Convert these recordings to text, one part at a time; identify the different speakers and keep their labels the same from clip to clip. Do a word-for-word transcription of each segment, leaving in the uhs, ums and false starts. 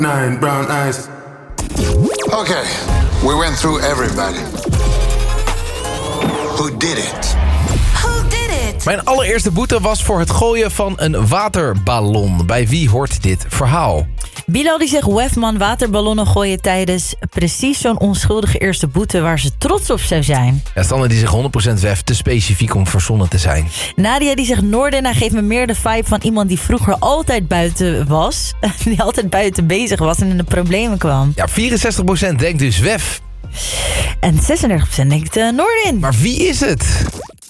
Speaker 1: Nine brown eyes.
Speaker 2: Okay, we went through everybody. Who did it?
Speaker 3: Who did it?
Speaker 4: Mijn allereerste boete was voor het gooien van een waterballon. Bij wie hoort dit verhaal?
Speaker 5: Bilal die zegt Wefman waterballonnen gooien tijdens precies zo'n onschuldige eerste boete waar ze trots op zou zijn.
Speaker 4: Ja, Sander die zegt honderd procent Wef, te specifiek om verzonnen te zijn.
Speaker 5: Nadia die zegt Noorden, hij geeft me meer de vibe van iemand die vroeger altijd buiten was. Die altijd buiten bezig was en in de problemen kwam.
Speaker 4: Ja, vierenzestig procent denkt dus Wef.
Speaker 5: En zesendertig procent denkt uh, Noordin.
Speaker 4: Maar wie is het?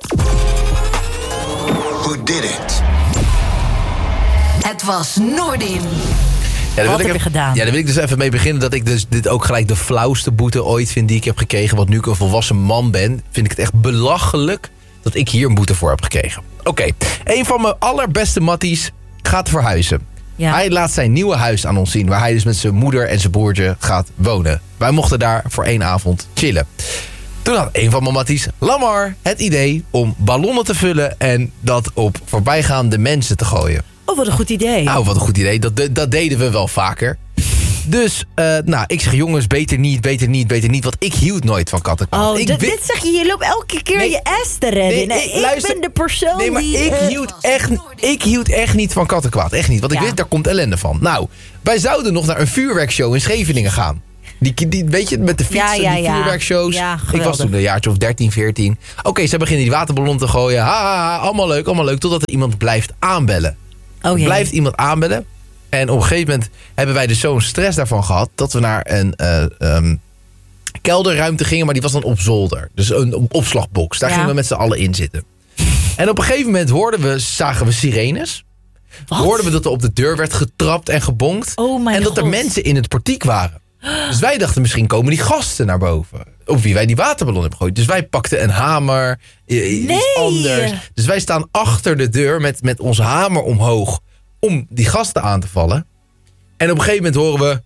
Speaker 2: Who did it?
Speaker 3: Het was Noordin.
Speaker 4: Ja,
Speaker 5: Wat
Speaker 4: wil
Speaker 5: heb
Speaker 4: ik
Speaker 5: je gedaan?
Speaker 4: Ja, daar wil ik dus even mee beginnen dat ik dus dit ook gelijk de flauwste boete ooit vind die ik heb gekregen. Want nu ik een volwassen man ben, vind ik het echt belachelijk dat ik hier een boete voor heb gekregen. Oké, okay. Een van mijn allerbeste matties gaat verhuizen.
Speaker 5: Ja.
Speaker 4: Hij laat zijn nieuwe huis aan ons zien, waar hij dus met zijn moeder en zijn broertje gaat wonen. Wij mochten daar voor één avond chillen. Toen had een van mijn matties, Lamar, het idee om ballonnen te vullen en dat op voorbijgaande mensen te gooien.
Speaker 5: Oh, wat een goed idee.
Speaker 4: Nou, wat een goed idee. Dat, dat deden we wel vaker. Dus, uh, nou, ik zeg jongens, beter niet, beter niet, beter niet. Want ik hield nooit van kattenkwaad.
Speaker 5: Oh,
Speaker 4: ik
Speaker 5: d-
Speaker 4: wi-
Speaker 5: dit zeg je, je loopt elke keer
Speaker 4: Nee,
Speaker 5: je ass te redden.
Speaker 4: nee,
Speaker 5: Nee,
Speaker 4: ik-
Speaker 5: ik
Speaker 4: luister-
Speaker 5: ben de persoon
Speaker 4: Nee, maar
Speaker 5: die...
Speaker 4: ik,
Speaker 5: uh,
Speaker 4: hield echt, ik hield echt niet van kattenkwaad. Echt niet. Want ik
Speaker 5: Ja.
Speaker 4: wist, daar komt ellende van. Nou, wij zouden nog naar een vuurwerkshow in Scheveningen gaan. Die, die, weet je, met de fietsen,
Speaker 5: Ja, ja,
Speaker 4: die
Speaker 5: ja.
Speaker 4: vuurwerkshows.
Speaker 5: Ja,
Speaker 4: ik
Speaker 5: geweldig.
Speaker 4: was toen een jaartje of dertien, veertien. Oké, okay, ze beginnen die waterballon te gooien. Ha, ha, ha, allemaal leuk, allemaal leuk. Totdat er iemand blijft aanbellen.
Speaker 5: Oh, jee.
Speaker 4: Blijft iemand aanbellen. En op een gegeven moment hebben wij dus zo'n stress daarvan gehad... dat we naar een uh, um, kelderruimte gingen, maar die was dan op zolder. Dus een, een opslagbox. Daar
Speaker 5: Ja.
Speaker 4: gingen we met z'n allen in zitten. En op een gegeven moment hoorden we, zagen we sirenes.
Speaker 5: Wat?
Speaker 4: Hoorden we dat er op de deur werd getrapt en gebonkt.
Speaker 5: Oh mijn
Speaker 4: en dat er
Speaker 5: God.
Speaker 4: mensen in het portiek waren. Dus wij dachten, misschien komen die gasten naar boven. Op wie wij die waterballon hebben gegooid. Dus wij pakten een hamer. i- Iets
Speaker 5: Nee.
Speaker 4: anders. Dus wij staan achter de deur met, met onze hamer omhoog. Om die gasten aan te vallen. En op een gegeven moment horen we...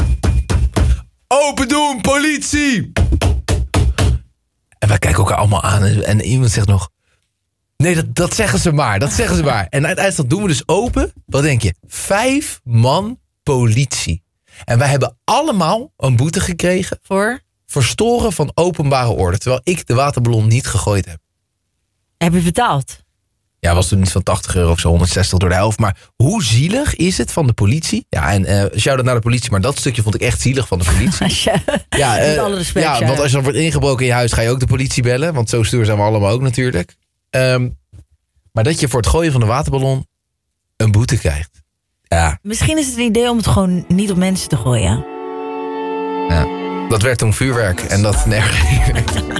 Speaker 4: Open doen, politie! En wij kijken elkaar allemaal aan. En, en iemand zegt nog... Nee, dat, dat zeggen ze maar. Dat zeggen ze maar. En uiteindelijk doen we dus open. Wat denk je? Vijf man politie. En wij hebben allemaal een boete gekregen...
Speaker 5: Voor?
Speaker 4: verstoren van openbare orde. Terwijl ik de waterballon niet gegooid heb.
Speaker 5: Heb je betaald?
Speaker 4: Ja, was toen niet van tachtig euro of zo, honderdzestig door de helft. Maar hoe zielig is het van de politie? Ja, en uh, shout-out naar de politie, maar dat stukje vond ik echt zielig van de politie. Ja,
Speaker 5: Met
Speaker 4: uh,
Speaker 5: alle respect.
Speaker 4: ja, want als je dan wordt ingebroken in je huis, ga je ook de politie bellen. Want zo stoer zijn we allemaal ook natuurlijk. Um, maar dat je voor het gooien van de waterballon een boete krijgt. Ja,
Speaker 5: Misschien is het een idee om het gewoon niet op mensen te gooien.
Speaker 4: ja. Dat werd toen vuurwerk en dat nergens.